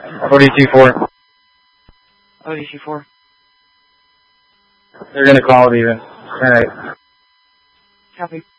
ODC4. ODC4. They're going to call it even. Alright. Copy.